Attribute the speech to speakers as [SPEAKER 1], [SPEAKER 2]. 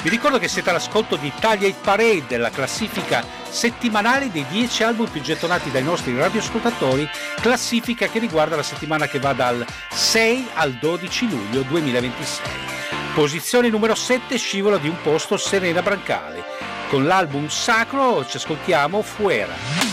[SPEAKER 1] Vi ricordo che siete all'ascolto di Italia Hit Parade, la classifica settimanale dei 10 album più gettonati dai nostri radioascoltatori, classifica che riguarda la settimana che va dal 6 al 12 luglio 2026. Posizione numero 7, scivola di un posto Serena Brancale. Con l'album Sacro ci ascoltiamo Fuera.